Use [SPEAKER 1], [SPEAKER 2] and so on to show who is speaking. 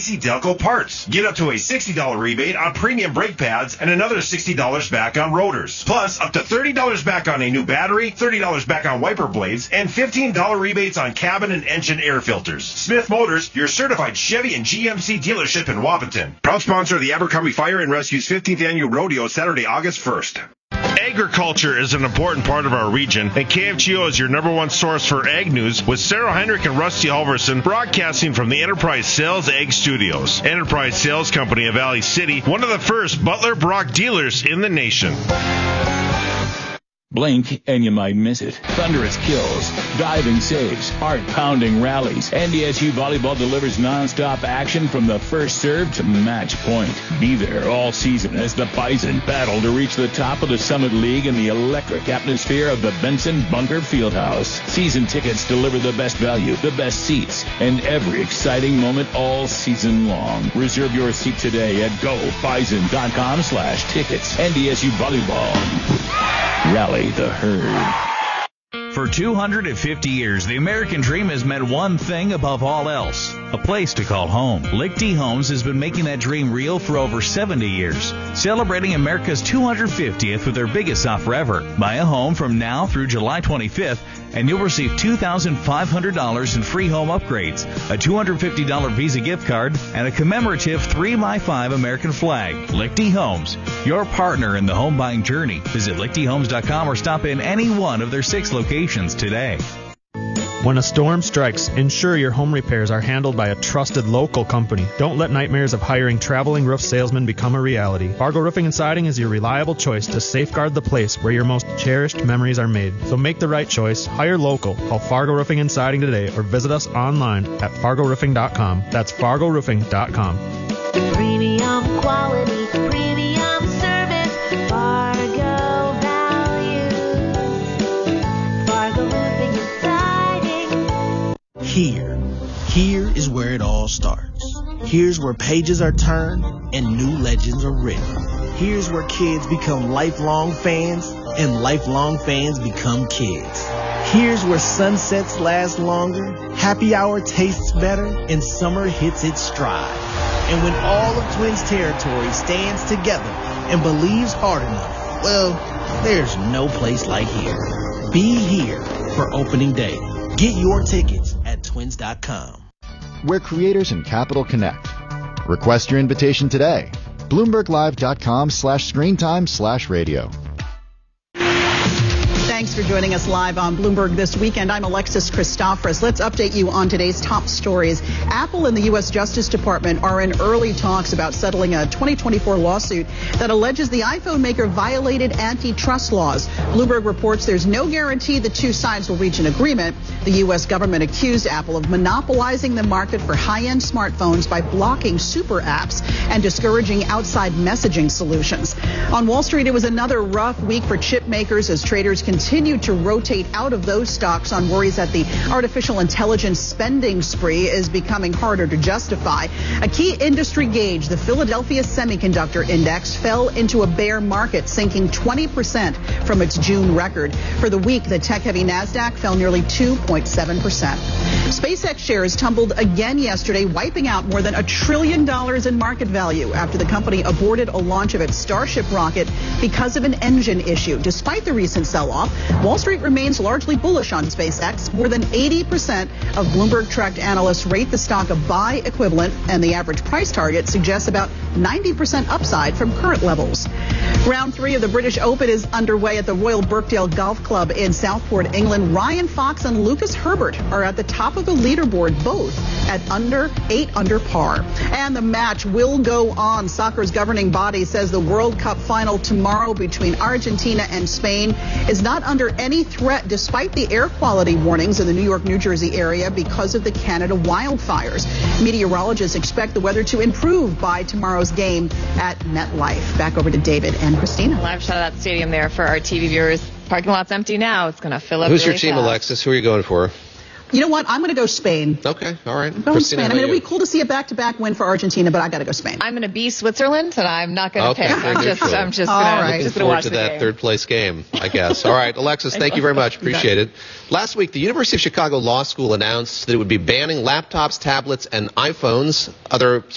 [SPEAKER 1] AC Delco parts. Get up to a $60 rebate on premium brake pads and another $60 back on rotors. Plus, up to $30 back on a new battery, $30 back on wiper blades, and $15 rebates on cabin and engine air filters. Smith Motors, your certified Chevy and GMC dealership in Wapaton. Proud sponsor of the Abercrombie Fire and Rescue's 15th Annual Rodeo, Saturday, August 1st. Agriculture is an important part of our region, and KFGO is your number one source for ag news, with Sarah Heinrich and Rusty Halverson broadcasting from the Enterprise Sales Ag Studios. Enterprise Sales Company of Valley City, one of the first Butler Brock dealers in the nation.
[SPEAKER 2] Blink and you might miss it. Thunderous kills, diving saves, heart-pounding rallies. NDSU Volleyball delivers non-stop action from the first serve to match point. Be there all season as the Bison battle to reach the top of the Summit League in the electric atmosphere of the Benson Bunker Fieldhouse. Season tickets deliver the best value, the best seats, and every exciting moment all season long. Reserve your seat today at gobison.com/tickets. NDSU Volleyball. Rally the herd.
[SPEAKER 3] For 250 years, the American dream has meant one thing above all else: a place to call home. Lichty Homes has been making that dream real for over 70 years, celebrating America's 250th with their biggest offer ever. Buy a home from now through July 25th, and you'll receive $2,500 in free home upgrades, a $250 Visa gift card, and a commemorative 3x5 American flag. Lichty Homes, your partner in the home buying journey. Visit lichtyhomes.com or stop in any one of their 6 locations today.
[SPEAKER 4] When a storm strikes, ensure your home repairs are handled by a trusted local company. Don't let nightmares of hiring traveling roof salesmen become a reality. Fargo Roofing and Siding is your reliable choice to safeguard the place where your most cherished memories are made. So make the right choice. Hire local. Call Fargo Roofing and Siding today or visit us online at fargoroofing.com. That's fargoroofing.com.
[SPEAKER 5] Premium quality, premium service, Fargo value. Fargo Roofing and Siding.
[SPEAKER 6] Here is where it all starts. Here's where pages are turned and new legends are written. Here's where kids become lifelong fans and lifelong fans become kids. Here's where sunsets last longer, happy hour tastes better, and summer hits its stride. And when all of Twins territory stands together and believes hard enough, well, there's no place like here. Be here for opening day. Get your tickets at twins.com.
[SPEAKER 7] Where creators and capital connect. Request your invitation today. BloombergLive.com/screentime/radio.
[SPEAKER 8] Thanks for joining us live on Bloomberg This Weekend. I'm Alexis Christoforous. Let's update you on today's top stories. Apple and the U.S. Justice Department are in early talks about settling a 2024 lawsuit that alleges the iPhone maker violated antitrust laws. Bloomberg reports there's no guarantee the two sides will reach an agreement. The U.S. government accused Apple of monopolizing the market for high-end smartphones by blocking super apps and discouraging outside messaging solutions. On Wall Street, it was another rough week for chip makers as traders continued to rotate out of those stocks on worries that the artificial intelligence spending spree is becoming harder to justify. A key industry gauge, the Philadelphia Semiconductor Index, fell into a bear market, sinking 20% from its June record. For the week, the tech-heavy NASDAQ fell nearly 2.7%. SpaceX shares tumbled again yesterday, wiping out more than $1 trillion in market value after the company aborted a launch of its Starship rocket because of an engine issue. Despite the recent sell-off, Wall Street remains largely bullish on SpaceX. More than 80% of Bloomberg-tracked analysts rate the stock a buy equivalent, and the average price target suggests about 90% upside from current levels. Round 3 of the British Open is underway at the Royal Birkdale Golf Club in Southport, England. Ryan Fox and Lucas Herbert are at the top of the leaderboard, both at 8 under par. And the match will go on. Soccer's governing body says the World Cup final tomorrow between Argentina and Spain is not under any threat despite the air quality warnings in the New York, New Jersey area because of the Canada wildfires. Meteorologists expect the weather to improve by tomorrow's game at MetLife. Back over to David and Christina.
[SPEAKER 9] Live shot of that stadium there for our TV viewers. Parking lot's empty now. It's going to fill up.
[SPEAKER 10] Who's
[SPEAKER 9] really
[SPEAKER 10] your team,
[SPEAKER 9] fast.
[SPEAKER 10] Alexis? Who are you going for?
[SPEAKER 8] You know what? I'm going to go Spain.
[SPEAKER 10] Okay, all right.
[SPEAKER 8] I'm going Spain. I mean, it'd be cool to see a back-to-back win for Argentina, but I got to go Spain.
[SPEAKER 9] I'm going to be Switzerland, and I'm not going to pick. I'm just going to
[SPEAKER 10] forward
[SPEAKER 9] watch
[SPEAKER 10] to
[SPEAKER 9] the
[SPEAKER 10] that
[SPEAKER 9] game.
[SPEAKER 10] third place game, I guess. All right, Alexis, thank you very much. Appreciate it. Last week, the University of Chicago Law School announced that it would be banning laptops, tablets, and iPhones, other